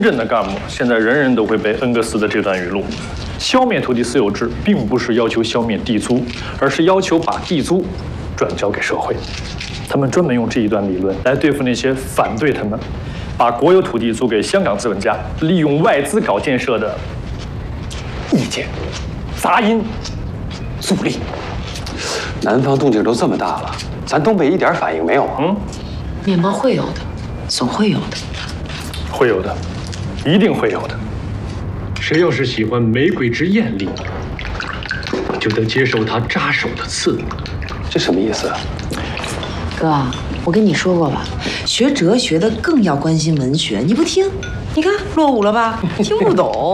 真正的干部现在人人都会背恩格斯的这段语录：消灭土地私有制，并不是要求消灭地租，而是要求把地租转交给社会。他们专门用这一段理论来对付那些反对他们把国有土地租给香港资本家，利用外资搞建设的意见、杂音、阻力。 南方动静都这么大了，咱东北一点反应没有啊？ 面包会有的，总会有的， 会有的。一定会有的。 谁要是喜欢玫瑰之艳丽，就得接受它扎手的刺。 这什么意思啊？ 哥，我跟你说过吧，学哲学的更要关心文学，你不听，你看落伍了吧？听不懂。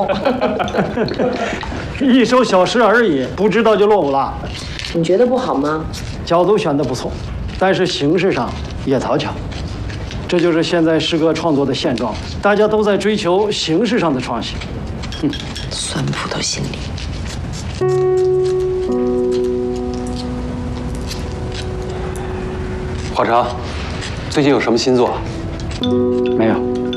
一首小诗而已，不知道就落伍了。 你觉得不好吗？ 角度选得不错，但是形式上也讨巧。这就是现在诗歌创作的现状，大家都在追求形式上的创新。 酸葡萄心理。 华成，最近有什么新作？ 没有。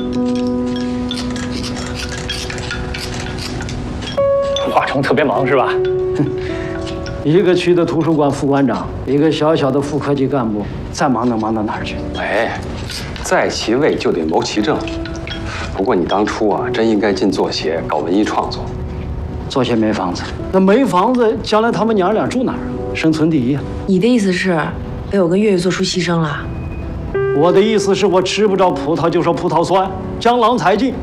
华成特别忙是吧？ 一个区的图书馆副馆长，一个小小的副科级干部，再忙能忙到哪儿去？ 哎，在其位就得谋其政。不过你当初啊，真应该进作协搞文艺创作。 作协没房子，那没房子，将来他们娘俩住哪儿啊？生存第一啊！ 你的意思是为我跟月月做出牺牲了？ 我的意思是我吃不着葡萄就说葡萄酸，江郎才尽。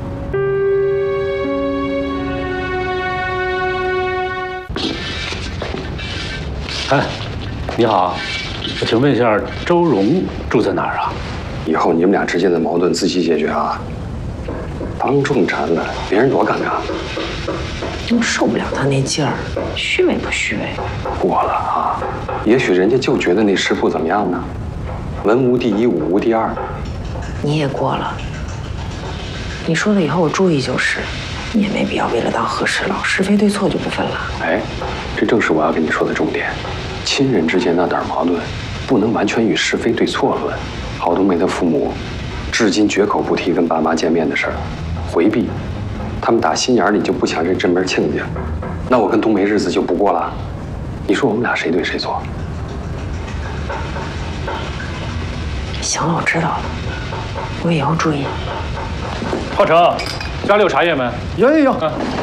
哎，你好，我请问一下，周荣住在哪儿啊？ 以后你们俩之间的矛盾自己解决啊。当众斩了，别人多尴尬。 真受不了他那劲儿，虚伪不虚伪？ 过了啊，也许人家就觉得那诗不怎么样呢。文无第一，武无第二。 你也过了。你说了以后我注意就是，你也没必要为了当和事佬，是非对错就不分了。 哎，这正是我要跟你说的重点。亲人之间那点矛盾，不能完全以是非对错论。郝冬梅的父母，至今绝口不提跟爸妈见面的事儿，回避。他们打心眼里就不想认这门亲家，那我跟冬梅日子就不过了。你说我们俩谁对谁错？ 行了，我知道了，我以后注意。 华成，家里有茶叶没？ 有。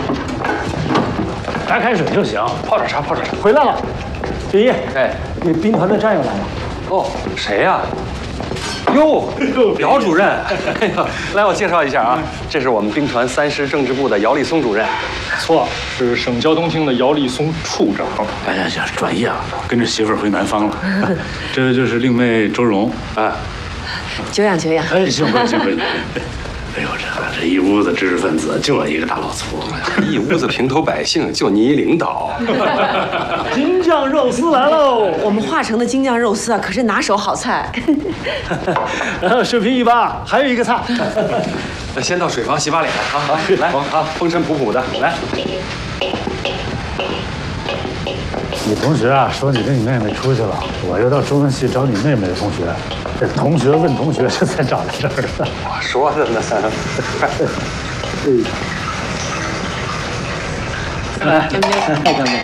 白开水就行， 泡点茶，泡点茶。 回来了，林毅， 哎， 你兵团的战友来了。 哦，谁呀？哟，姚主任，哎呀，来，我介绍一下啊，这是我们兵团3师政治部的姚立松主任。 错，是省交通厅的姚立松处长。 行，专业了，跟着媳妇儿回南方了。这就是令妹周荣啊。 久仰。 哎，幸会。哎呦，这一屋子知识分子，就我一个大老粗。 一屋子平头百姓，就你一领导。 京酱肉丝来喽！ 我们华城的京酱肉丝啊，可是拿手好菜。 水平一般，还有一个菜。 那先到水房洗把脸啊！好，来啊，风尘仆仆的来。 你同学啊，说你跟你妹妹出去了，我又到中文系找你妹妹的同学。这同学问同学，这才找到这儿的。 我说的呢。 来，干杯！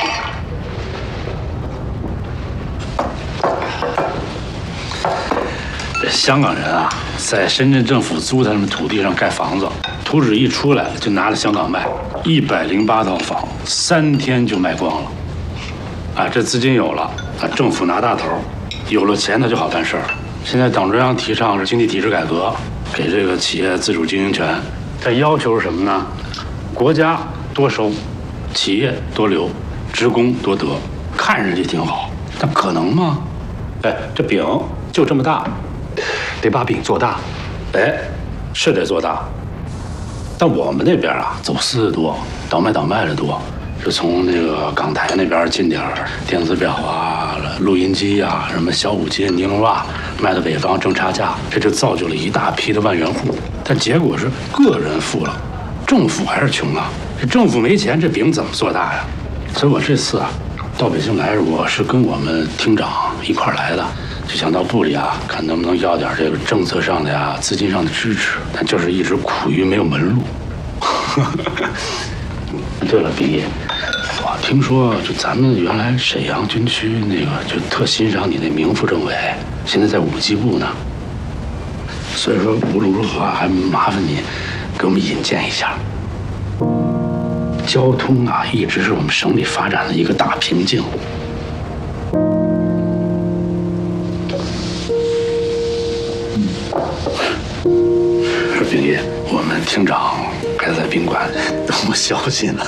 这香港人啊，在深圳政府租他们土地上盖房子，图纸一出来就拿了香港卖，108套房，3天就卖光了。啊，这资金有了，啊，政府拿大头，有了钱他就好办事儿。现在党中央提倡是经济体制改革，给这个企业自主经营权。这要求是什么呢？国家多收，企业多留，职工多得。看上去挺好，但可能吗？哎，这饼就这么大， 得把饼做大。 哎，是得做大。但我们那边啊，走私的多，倒卖的多。是从那个港台那边进点电子表啊、录音机啊、什么小五金、尼龙袜，卖到北方挣差价，这就造就了一大批的万元户。但结果是个人富了，政府还是穷啊。这政府没钱，这饼怎么做大呀？所以我这次啊，到北京来，我是跟我们厅长一块儿来的， 就想到部里啊，看能不能要点这个政策上的呀、资金上的支持，但就是一直苦于没有门路。对了，毕业，我听说就咱们原来沈阳军区那个就特欣赏你那名副政委，现在在武技部呢。所以说无论如何还麻烦你给我们引荐一下。交通啊，一直是我们省里发展的一个大瓶颈。兵爷，我们厅长还在宾馆等我消息呢。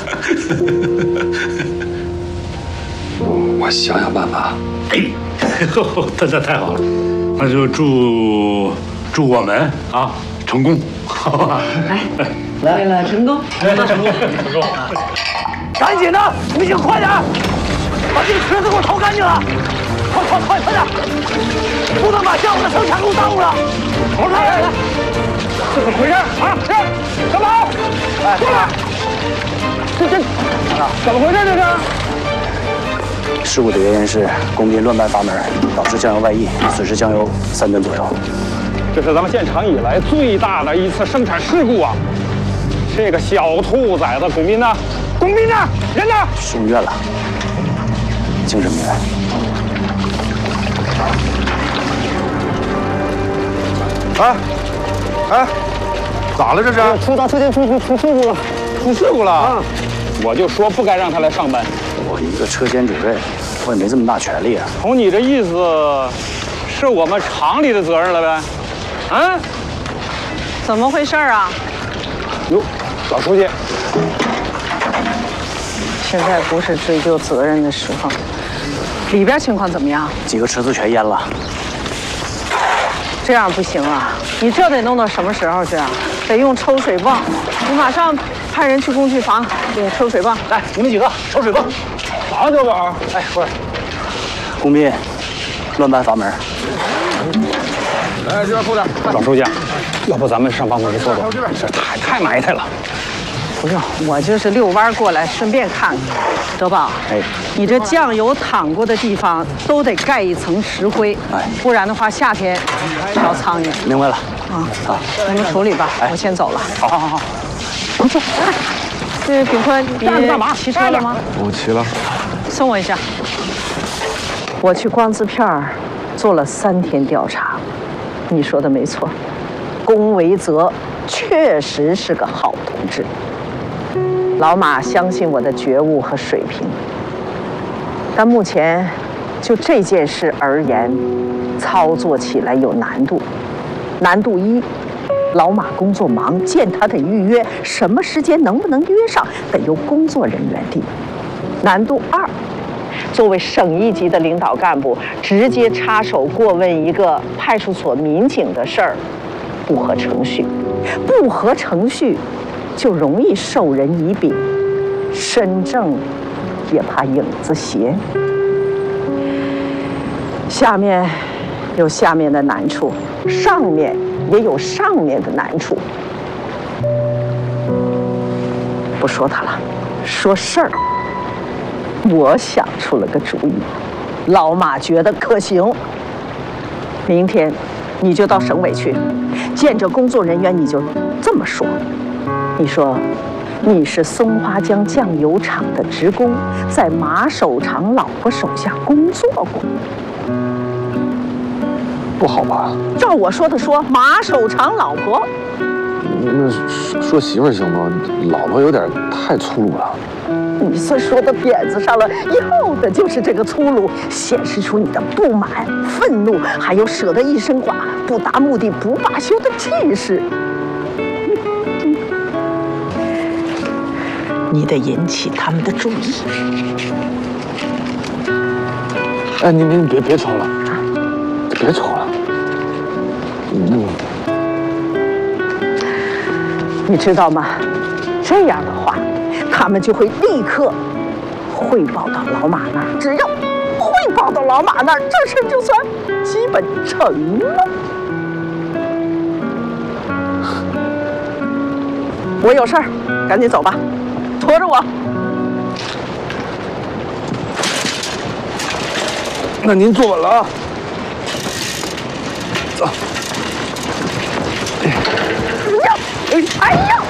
我想想办法。 哎，那太好了，那就祝我们啊成功，好吧？ 来，为了成功， 成功！ 赶紧的，你们快点，把这个池子给我掏干净了！快点！不能把项目的生产给我耽误了！来，这怎么回事啊？干嘛？哎，过来！这怎么回事？这是？ 事故的原因是工兵乱搬阀门，导致酱油外溢，损失酱油3吨左右。 这是咱们建厂以来最大的一次生产事故啊！这个小兔崽子龚斌呢？龚斌呢？人呢？ 送医院了，精神病院。 哎，咋了这是？ 车间出事故了， 出事故了啊！我就说不该让他来上班。 我一个车间主任，我也没这么大权力啊。 从你这意思，是我们厂里的责任了呗？啊？ 怎么回事啊？ 哟，老书记， 现在不是追究责任的时候。里边情况怎么样？ 几个池子全淹了。 这样不行啊！你这得弄到什么时候去啊？得用抽水泵。你马上派人去工具房用抽水泵。 来，你们几个抽水泵。 啥小宝？ 哎，过来。 工兵乱搬阀门。 来，这边扣点。老书记，要不咱们上办公室坐坐？这太埋汰了。 不用，我就是遛弯过来，顺便看看。德宝， 哎， 你这酱油淌过的地方都得盖一层石灰，不然的话夏天招苍蝇。 明白了。 你们处理吧，我先走了。 好。 不错，这炳坤，你骑车了吗？ 我骑了。 送我一下。我去光字片做了3天调查，你说的没错，龚维泽确实是个好同志。老马相信我的觉悟和水平，但目前就这件事而言，操作起来有难度。难度1，老马工作忙，见他得预约，什么时间能不能约上，得由工作人员定。难度2，作为省1级的领导干部，直接插手过问一个派出所民警的事儿，不合程序，就容易授人以柄，身正也怕影子斜。下面有下面的难处，上面也有上面的难处。不说他了，说事儿。我想出了个主意，老马觉得可行。明天你就到省委去，见着工作人员你就这么说。你说，你是松花江酱油厂的职工，在马守常老婆手下工作过。 不好吧？ 照我说的说，马守常老婆。 那说媳妇儿行吗？老婆有点太粗鲁了。 你算说到点子上了，要的就是这个粗鲁，显示出你的不满、愤怒，还有舍得一身剐、不达目的不罢休的气势。你得引起他们的注意。 哎，您别抽了，别抽了。 你知道吗？这样的话，他们就会立刻汇报到老马那儿。只要汇报到老马那儿，这事就算基本成了。我有事儿，赶紧走吧，驮着我。 那您坐稳了啊。 走。 哎呀！